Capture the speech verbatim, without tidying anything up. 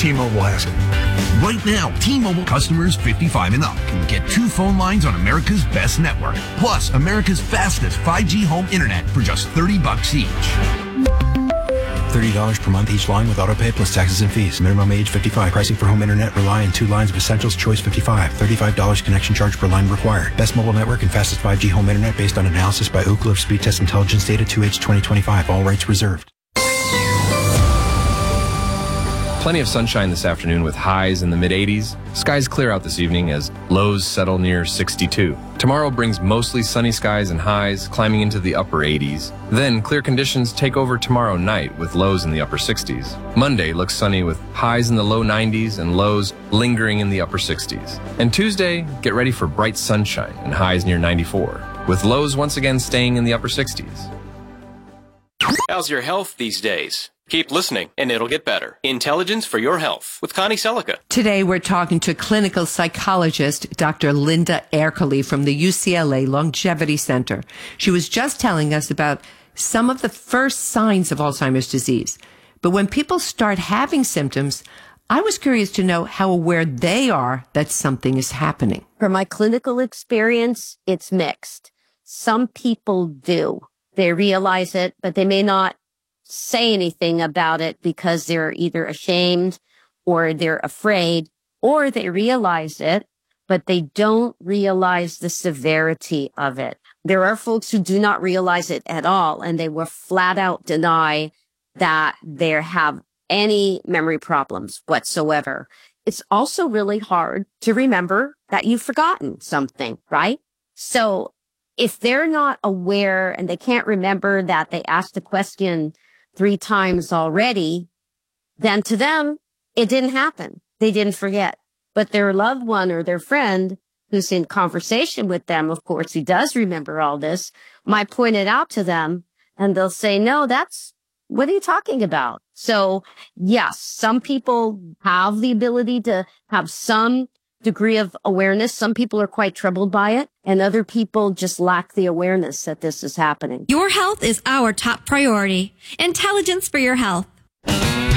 T-Mobile has it. Right now, T-Mobile customers fifty-five and up can get two phone lines on America's best network, plus America's fastest five G home internet for just thirty bucks each. thirty dollars per month each line with autopay plus taxes and fees. Minimum age fifty-five. Pricing for home internet rely on two lines of Essentials Choice fifty-five. thirty-five dollars connection charge per line required. Best mobile network and fastest five G home internet based on analysis by Ookla of Speed Test Intelligence data two H twenty twenty-five. All rights reserved. Plenty of sunshine this afternoon with highs in the mid eighties. Skies clear out this evening as lows settle near sixty-two. Tomorrow brings mostly sunny skies and highs climbing into the upper eighties. Then clear conditions take over tomorrow night with lows in the upper sixties. Monday looks sunny with highs in the low nineties and lows lingering in the upper sixties. And Tuesday, get ready for bright sunshine and highs near ninety-four, with lows once again staying in the upper sixties. How's your health these days? Keep listening, and it'll get better. Intelligence for Your Health with Connie Selica. Today, we're talking to clinical psychologist Doctor Linda Ercole from the U C L A Longevity Center. She was just telling us about some of the first signs of Alzheimer's disease. But when people start having symptoms, I was curious to know how aware they are that something is happening. From my clinical experience, it's mixed. Some people do. They realize it, but they may not say anything about it because they're either ashamed or they're afraid, or they realize it, but they don't realize the severity of it. There are folks who do not realize it at all, and they will flat out deny that they have any memory problems whatsoever. It's also really hard to remember that you've forgotten something, right? So if they're not aware and they can't remember that they asked a question three times already, then to them, it didn't happen. They didn't forget. But their loved one or their friend who's in conversation with them, of course, who does remember all this, might point it out to them, and they'll say, no, that's, what are you talking about? So yes, some people have the ability to have some degree of awareness. Some people are quite troubled by it, and other people just lack the awareness that this is happening. Your health is our top priority. Intelligence for Your Health.